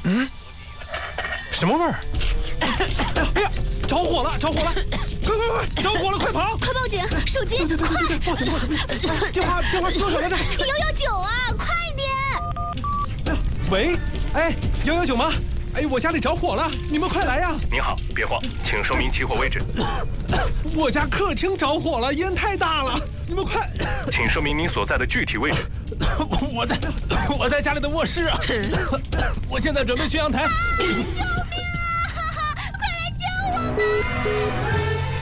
什么味儿？哎呀，着火了！快！着火了，快跑！ 快报警！手机！ 对，报警！电话多少来着 ？119啊，快点！ 喂，哎，119吗？哎，我家里着火了，你们快来呀！ 您好，别慌，请说明起火位置。 我家客厅着火了，烟太大了，你们快！ 请说明您所在的具体位置。 我在家里的卧室啊，我现在准备去阳台。 救命啊！快来救我们！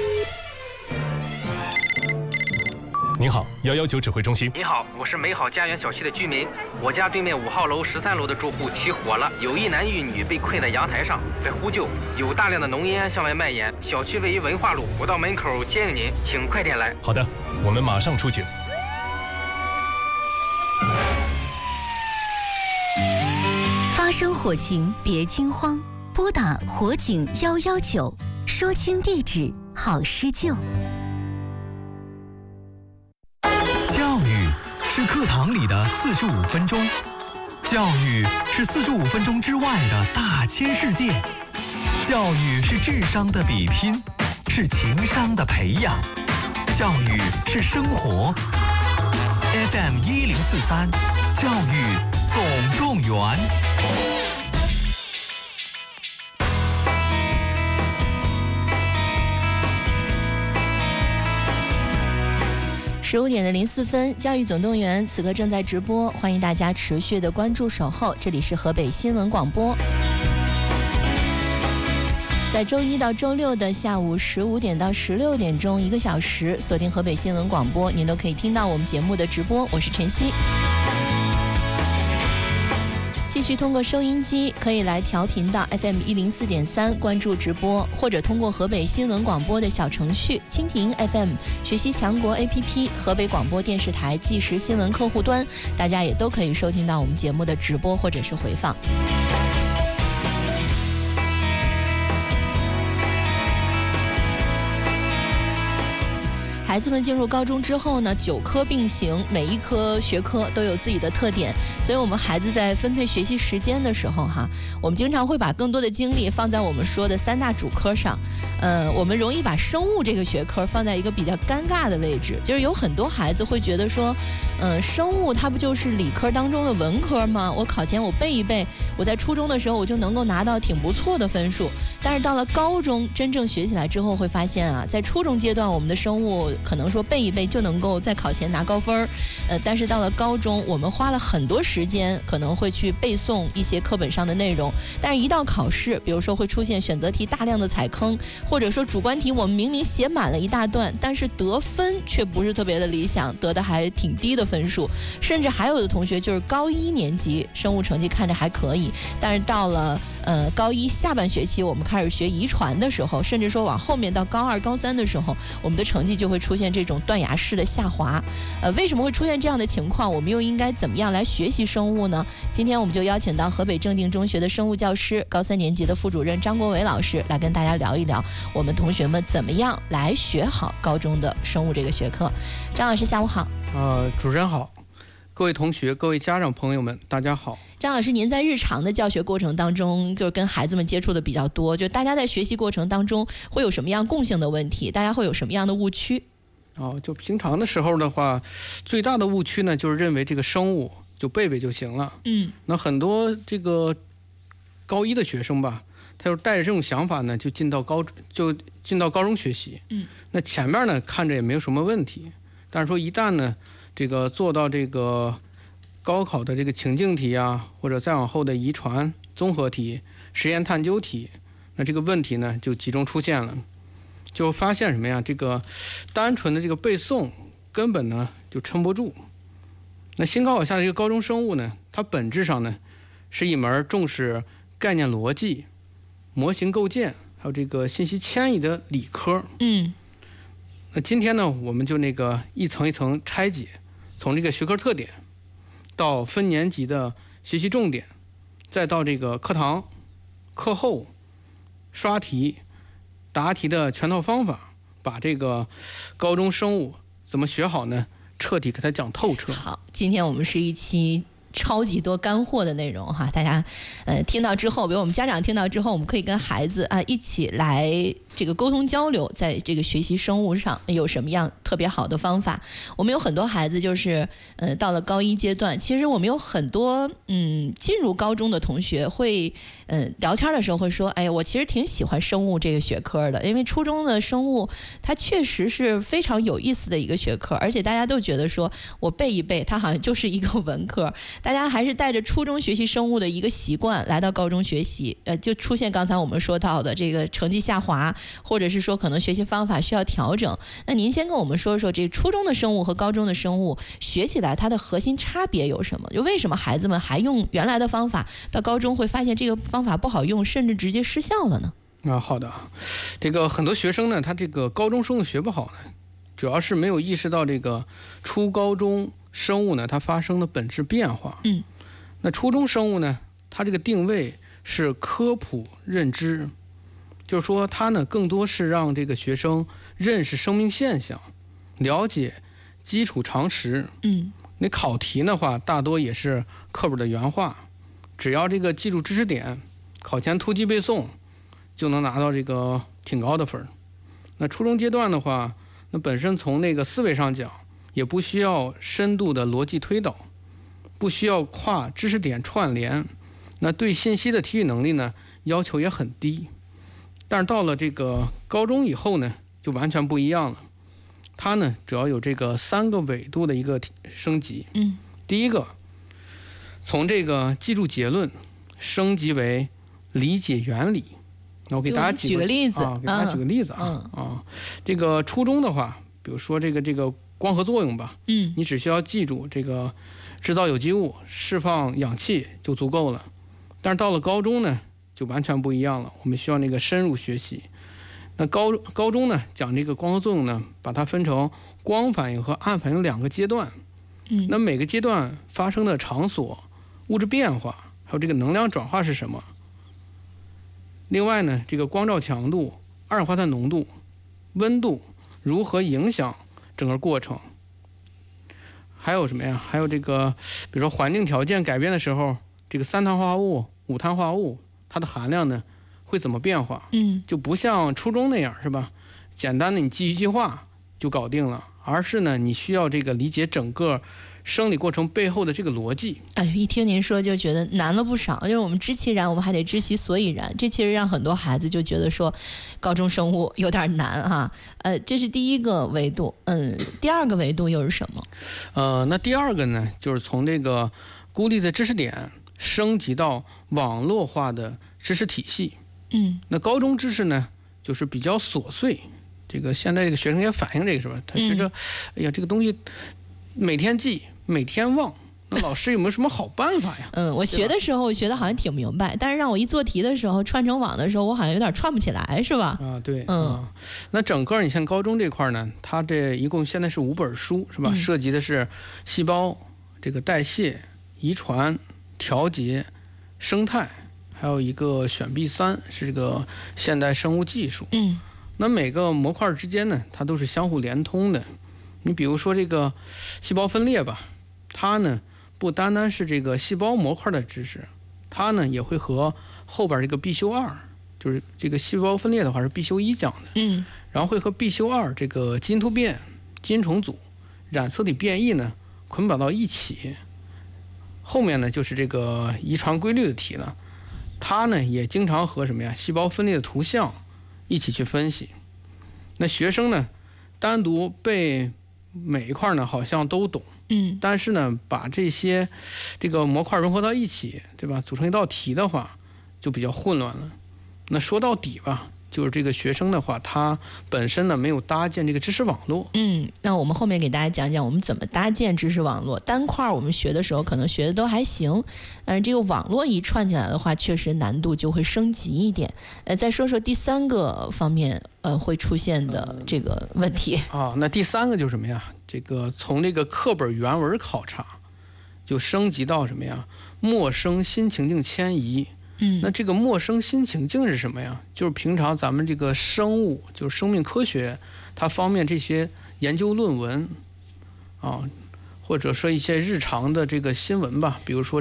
您好，119指挥中心。 你好，我是美好家园小区的居民。我家对面5号楼、13楼的住户起火了，有一男一女被困在阳台上，在呼救，有大量的浓烟向外蔓延。小区位于文化路，我到门口接应您，请快点来。 好的，我们马上出警。 发生火情别惊慌，拨打火警119，说清地址，好施救。 教育是课堂里的45分钟，教育是45分钟之外的大千世界，教育是智商的比拼，是情商的培养，教育是生活。FM 1043，教育总动员。 15点04分，教育总动员此刻正在直播，欢迎大家持续的关注守候，这里是河北新闻广播。在周一到周六的下午15点到16点钟1个小时，锁定河北新闻广播，您都可以听到我们节目的直播，我是晨曦。继续通过收音机可以来调频到 FM 104.3关注直播，或者通过河北新闻广播的小程序蜻蜓 FM、 学习强国 APP、 河北广播电视台即时新闻客户端，大家也都可以收听到我们节目的直播或者是回放。孩子们进入高中之后呢，9科并行，每一科学科都有自己的特点，所以我们孩子在分配学习时间的时候我们经常会把更多的精力放在我们说的3大主科上。我们容易把生物这个学科放在一个比较尴尬的位置，就是有很多孩子会觉得说，生物它不就是理科当中的文科吗？我考前我背一背，我在初中的时候我就能够拿到挺不错的分数。但是到了高中真正学起来之后，会发现在初中阶段我们的生物可能说背一背就能够在考前拿高分，但是到了高中，我们花了很多时间，可能会去背诵一些课本上的内容，但是一到考试，比如说会出现选择题大量的踩坑，或者说主观题我们明明写满了一大段，但是得分却不是特别的理想，得的还挺低的分数，甚至还有的同学就是高1年级生物成绩看着还可以，但是到了高1下半学期我们开始学遗传的时候，甚至说往后面到高2、高3的时候，我们的成绩就会出现这种断崖式的下滑。为什么会出现这样的情况？我们又应该怎么样来学习生物呢？今天我们就邀请到河北正定中学的生物教师、高3年级的副主任张国伟老师来跟大家聊一聊，我们同学们怎么样来学好高中的生物这个学科。张老师下午好。 主持人好，各位同学、各位家长朋友们，大家好。 张老师，您在日常的教学过程当中，就是跟孩子们接触的比较多，就大家在学习过程当中会有什么样共性的问题？大家会有什么样的误区？ 就平常的时候的话，最大的误区呢，就是认为这个生物就背背就行了。那很多这个高1的学生吧，他就带着这种想法呢，就进到高中学习。那前面呢看着也没有什么问题，但是说一旦呢这个做到这个高考的这个情境题啊，或者再往后的遗传、综合题、实验探究题，那这个问题呢就集中出现了，就发现什么呀？这个单纯的这个背诵根本呢就撑不住。那新高考下的这个高中生物呢，它本质上呢是一门重视概念逻辑、模型构建还有这个信息迁移的理科。那今天呢，我们就一层一层拆解，从这个学科特点到分年级的学习重点，再到这个课堂、课后刷题、答题的全套方法，把这个高中生物怎么学好呢，彻底给它讲透彻。 好，今天我们是一期超级多干货的内容哈，大家听到之后，比如我们家长听到之后，我们可以跟孩子一起来这个沟通交流，在这个学习生物上有什么样特别好的方法。我们有很多孩子就是到了高一阶段，其实我们有很多进入高中的同学会聊天的时候会说，哎，我其实挺喜欢生物这个学科的，因为初中的生物它确实是非常有意思的一个学科，而且大家都觉得说我背一背它好像就是一个文科，大家还是带着初中学习生物的一个习惯来到高中学习，就出现刚才我们说到的这个成绩下滑，或者是说可能学习方法需要调整。那您先跟我们说说这初中的生物和高中的生物学起来它的核心差别有什么？就为什么孩子们还用原来的方法，到高中会发现这个方法不好用，甚至直接失效了呢？ 好的，这个很多学生呢，他这个高中生物学不好呢，主要是没有意识到这个初高中生物呢它发生的本质变化。那初中生物呢，它这个定位是科普认知，就是说它呢更多是让这个学生认识生命现象，了解基础常识。那考题的话大多也是课本的原话，只要这个记住知识点，考前突击背诵就能拿到这个挺高的分。那初中阶段的话，那本身从那个思维上讲也不需要深度的逻辑推导，不需要跨知识点串联，那对信息的提取能力呢要求也很低。但是到了这个高中以后呢就完全不一样了，它呢主要有这个3个维度的一个升级。第一个，从这个记住结论升级为理解原理。那我给大家举个例子给大家举个例子这个初中的话，比如说这个光合作用吧，你只需要记住这个制造有机物、释放氧气就足够了。但是到了高中呢就完全不一样了，我们需要那个深入学习。那高中呢讲这个光合作用呢，把它分成光反应和暗反应2个阶段。那每个阶段发生的场所、物质变化还有这个能量转化是什么。另外呢，这个光照强度、二氧化碳浓度、温度如何影响整个过程。还有什么呀？还有这个比如说环境条件改变的时候，这个3碳化合物、5碳化合物它的含量呢会怎么变化。就不像初中那样是吧，简单的你记一句话就搞定了，而是呢你需要这个理解整个生理过程背后的这个逻辑。 一听您说就觉得难了不少，就是我们知其然我们还得知其所以然，这其实让很多孩子就觉得说高中生物有点难哈。这是第一个维度。第二个维度又是什么？ 那第二个呢就是从这个孤立的知识点升级到网络化的知识体系。那高中知识呢就是比较琐碎，这个现在这个学生也反映这个是吧，他觉着哎呀这个东西每天记每天忘，那老师有没有什么好办法呀？ 我学的时候我学的好像挺明白，但是让我一做题的时候串成网的时候，我好像有点串不起来，是吧？ 对。那整个你像高中这块呢，它这一共现在是5本书是吧？涉及的是细胞这个代谢、遗传、调节、生态，还有一个选 B3是这个现代生物技术。那每个模块之间呢，它都是相互连通的。你比如说这个细胞分裂吧，它呢不单单是这个细胞模块的知识，它呢也会和后边这个必修2，就是这个细胞分裂的话是必修1讲的，然后会和必修2这个基因突变、基因重组、染色体变异呢捆绑到一起。后面呢就是这个遗传规律的题了，它呢也经常和什么呀细胞分裂的图像一起去分析。那学生呢单独背每一块呢好像都懂，但是呢把这些这个模块融合到一起，对吧，组成一道题的话就比较混乱了。那说到底吧，就是这个学生的话他本身呢没有搭建这个知识网络。 那我们后面给大家讲讲我们怎么搭建知识网络。单块我们学的时候可能学的都还行，但是这个网络一串起来的话确实难度就会升级一点。再说说第3个方面会出现的这个问题。 那第3个就是什么呀，这个从这个课本原文考察就升级到什么呀陌生新情境迁移。那这个陌生新情境是什么呀？就是平常咱们这个生物就是生命科学它方面这些研究论文或者说一些日常的这个新闻吧，比如说